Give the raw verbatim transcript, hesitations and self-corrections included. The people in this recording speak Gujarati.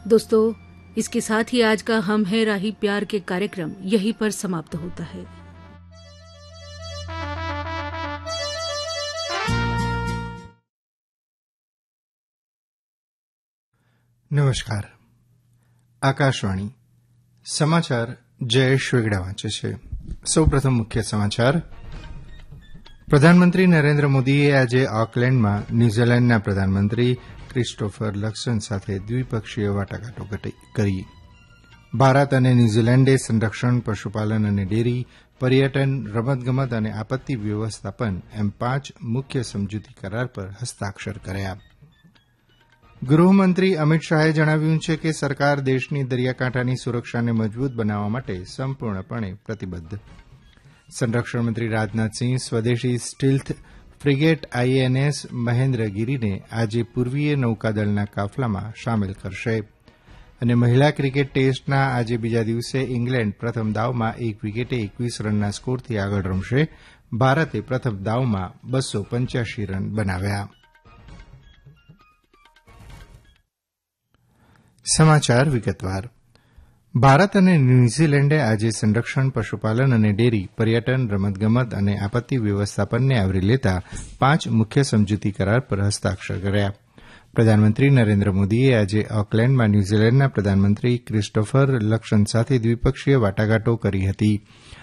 दोस्तों, इसके साथ ही आज का हम है राही प्यार के कार्यक्रम यहीं पर समाप्त होता है। નમસ્કાર. આકાશવાણી સમાચાર જયેશ વેગડા વાંચે છે. સૌપ્રથમ મુખ્ય સમાચાર. પ્રધાનમંત્રી નરેન્દ્ર મોદીએ આજે ઓકલેન્ડમાં ન્યૂઝીલેન્ડના પ્રધાનમંત્રી ક્રિસ્ટોફર લક્સન સાથે દ્વિપક્ષીય વાટાઘાટો કરી. ભારત અને ન્યૂઝીલેન્ડે સંરક્ષણ, પશુપાલન અને ડેરી, પર્યટન, રમતગમત અને આપત્તિ વ્યવસ્થાપન એમ પાંચ મુખ્ય સમજૂતી કરાર પર હસ્તાક્ષર કર્યા. ગૃહમંત્રી અમિત શાહે જણાવ્યું છે કે સરકાર દેશની દરિયાકાંઠાની સુરક્ષાને મજબૂત બનાવવા માટે સંપૂર્ણપણે પ્રતિબદ્ધ. સંરક્ષણમંત્રી રાજનાથસિંહ સ્વદેશી સ્ટીલ્થ ફ્રિગેટ આઈએનએસ મહેન્દ્રગીરીને આજે પૂર્વીય નૌકાદળના કાફલામાં સામેલ કરશે. અને મહિલા ક્રિકેટ ટેસ્ટના આજે બીજા દિવસે ઇંગ્લેન્ડ પ્રથમ દાવમાં એક વિકેટે એકવીસ રનના સ્કોરથી આગળ રમશે. ભારતે પ્રથમ દાવમાં બસો પંચ્યાસી રન બનાવ્યા. સમાચાર વિગતવાર. ભારત અને ન્યૂઝીલેન્ડે આજે સંરક્ષણ, પશુપાલન અને ડેરી, પર્યટન, રમતગમત અને આપત્તિ વ્યવસ્થાપનને આવરી લેતા પાંચ મુખ્ય સમજૂતી કરાર પર હસ્તાક્ષર કર્યા. પ્રધાનમંત્રી નરેન્દ્ર મોદીએ આજે ઓકલેન્ડમાં ન્યૂઝીલેન્ડના પ્રધાનમંત્રી ક્રિસ્ટોફર લક્સન સાથે દ્વિપક્ષીય વાટાઘાટો કરી હતી.